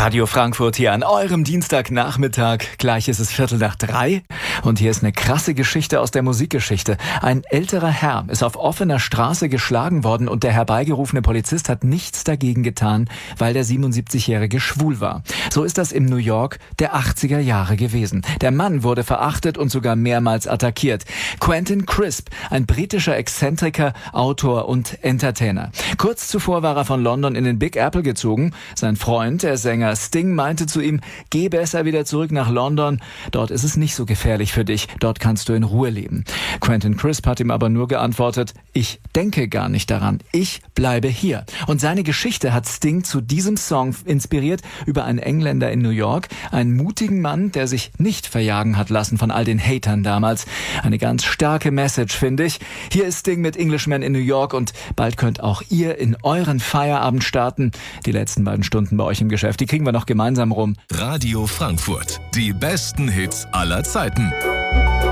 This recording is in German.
Radio Frankfurt hier an eurem Dienstagnachmittag. Gleich ist es 2:45 und hier ist eine krasse Geschichte aus der Musikgeschichte. Ein älterer Herr ist auf offener Straße geschlagen worden und der herbeigerufene Polizist hat nichts dagegen getan, weil der 77-Jährige schwul war. So ist das im New York der 80er Jahre gewesen. Der Mann wurde verachtet und sogar mehrmals attackiert. Quentin Crisp, ein britischer Exzentriker, Autor und Entertainer. Kurz zuvor war er von London in den Big Apple gezogen. Sein Freund, der Sänger Sting, meinte zu ihm, geh besser wieder zurück nach London. Dort ist es nicht so gefährlich für dich. Dort kannst du in Ruhe leben. Quentin Crisp hat ihm aber nur geantwortet, ich denke gar nicht daran. Ich bleibe hier. Und seine Geschichte hat Sting zu diesem Song inspiriert über einen Engländer in New York. Einen mutigen Mann, der sich nicht verjagen hat lassen von all den Hatern damals. Eine ganz starke Message, finde ich. Hier ist Sting mit Englishman in New York und bald könnt auch ihr in euren Feierabend starten. Die letzten beiden Stunden bei euch im Geschäft, die kriegen wir noch gemeinsam rum. Radio Frankfurt. Die besten Hits aller Zeiten.